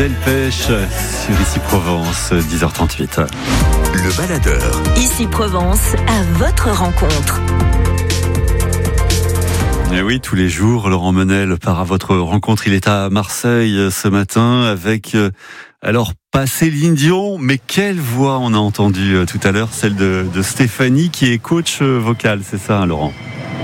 Delpech sur Ici Provence, 10h38. Le baladeur. Ici Provence, à votre rencontre. Et oui, tous les jours, Laurent Menel part à votre rencontre. Il est à Marseille ce matin avec, alors pas Céline Dion, mais quelle voix on a entendu tout à l'heure, celle de Stéphanie qui est coach vocal, c'est ça, Laurent ?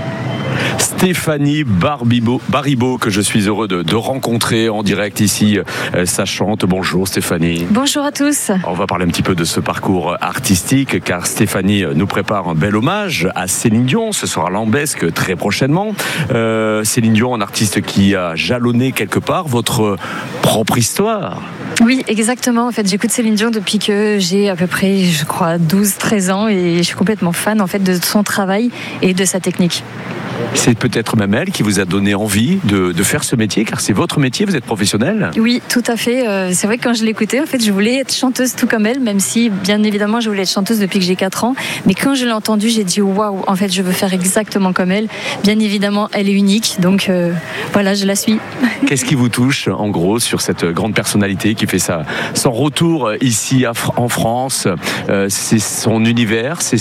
Stéphanie Baribeau, que je suis heureux de rencontrer en direct ici. Ça chante. Bonjour Stéphanie. Bonjour à tous. On va parler un petit peu de ce parcours artistique, car Stéphanie nous prépare un bel hommage à Céline Dion. Ce sera à Lambesc très prochainement. Céline Dion, un artiste qui a jalonné quelque part votre propre histoire. Oui, exactement. En fait, j'écoute Céline Dion depuis que j'ai à peu près, je crois, 12-13 ans et je suis complètement fan en fait de son travail et de sa technique. C'est peut-être même elle qui vous a donné envie de faire ce métier, car c'est votre métier, vous êtes professionnelle. Oui, tout à fait. C'est vrai que quand je l'écoutais, en fait, je voulais être chanteuse tout comme elle, même si, bien évidemment, je voulais être chanteuse depuis que j'ai 4 ans. Mais quand je l'ai entendue, j'ai dit waouh, en fait, je veux faire exactement comme elle. Bien évidemment, elle est unique, donc voilà, je la suis. Qu'est-ce qui vous touche, en gros, sur cette grande personnalité qui fait son retour ici en France? C'est son univers, c'est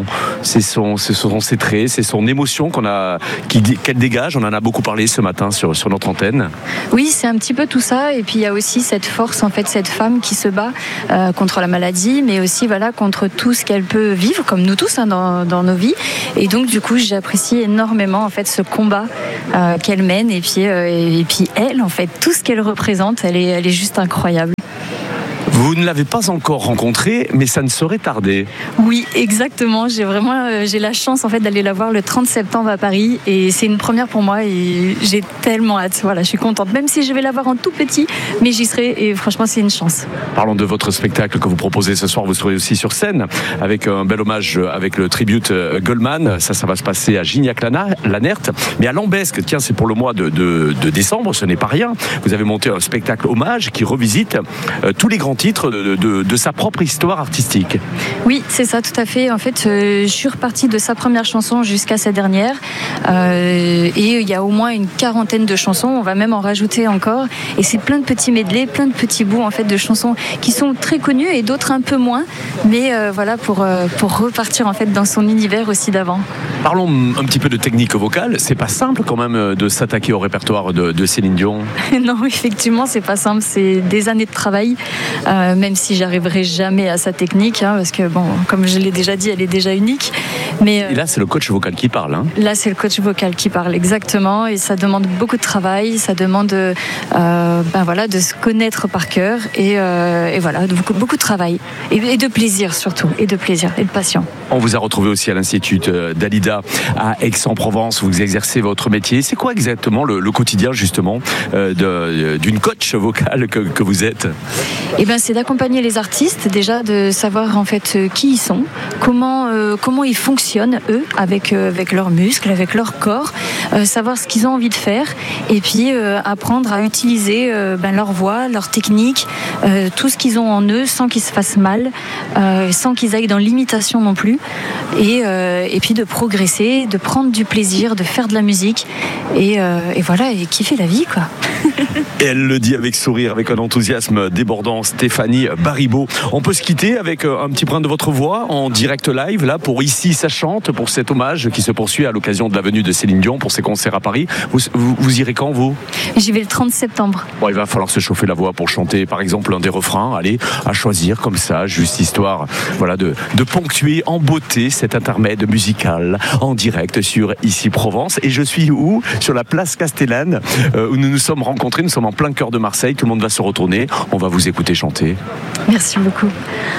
ses traits, c'est son émotion qu'elle dégage. On en a beaucoup parlé ce matin sur notre antenne. Oui, c'est un petit peu tout ça. Et puis il y a aussi cette force, en fait, cette femme qui se bat contre la maladie, mais aussi voilà, contre tout ce qu'elle peut vivre, comme nous tous dans nos vies. Et donc du coup, j'apprécie énormément en fait ce combat qu'elle mène. Et puis elle, en fait, tout ce qu'elle représente, elle est juste incroyable. Vous ne l'avez pas encore rencontrée, mais ça ne saurait tarder. Oui, exactement. J'ai la chance en fait d'aller la voir le 30 septembre à Paris et c'est une première pour moi et j'ai tellement hâte. Voilà, je suis contente. Même si je vais la voir en tout petit, mais j'y serai et franchement c'est une chance. Parlons de votre spectacle que vous proposez ce soir. Vous serez aussi sur scène avec un bel hommage avec le tribute Goldman. Ça va se passer à Gignac-Lanert, mais à Lambesc. Tiens, c'est pour le mois de décembre. Ce n'est pas rien. Vous avez monté un spectacle hommage qui revisite tous les grands titres de sa propre histoire artistique. Oui, c'est ça, tout à fait. En fait, je suis repartie de sa première chanson jusqu'à sa dernière. Et il y a au moins une 40aine de chansons. On va même en rajouter encore. Et c'est plein de petits medley, plein de petits bouts en fait de chansons qui sont très connues et d'autres un peu moins. Mais voilà, pour repartir en fait dans son univers aussi d'avant. Parlons un petit peu de technique vocale. C'est pas simple quand même de s'attaquer au répertoire de Céline Dion. Non, effectivement, c'est pas simple. C'est des années de travail. Même si j'arriverai jamais à sa technique, parce que bon, comme je l'ai déjà dit, elle est déjà unique. Mais et là, c'est le coach vocal qui parle. Là, c'est le coach vocal qui parle, exactement. Et ça demande beaucoup de travail, ça demande de se connaître par cœur et voilà, beaucoup de travail et de plaisir surtout, et de plaisir et de passion. On vous a retrouvé aussi à l'Institut Dalida à Aix-en-Provence. Vous exercez votre métier. C'est quoi exactement le quotidien justement d'une coach vocale que vous êtes? Eh ben, c'est d'accompagner les artistes, déjà de savoir en fait qui ils sont, comment ils fonctionnent eux avec leurs muscles, avec leur corps, savoir ce qu'ils ont envie de faire et puis apprendre à utiliser leur voix, leur technique, tout ce qu'ils ont en eux sans qu'ils se fassent mal, sans qu'ils aillent dans l'imitation non plus et puis de progresser, de prendre du plaisir, de faire de la musique et voilà, et kiffer la vie quoi. Et elle le dit avec sourire, avec un enthousiasme débordant. Stéphanie Baribeau. On peut se quitter avec un petit brin de votre voix en direct live, là, pour Ici ça chante, pour cet hommage qui se poursuit à l'occasion de la venue de Céline Dion pour ses concerts à Paris. Vous irez quand, vous? J'y vais le 30 septembre. Bon, il va falloir se chauffer la voix pour chanter, par exemple, un des refrains. Allez, à choisir comme ça, juste histoire voilà, de ponctuer en beauté cet intermède musical en direct sur Ici Provence. Et je suis où? Sur la place Castellane, où nous nous sommes rencontrés. Nous sommes en plein cœur de Marseille. Tout le monde va se retourner. On va vous écouter chanter. Merci beaucoup.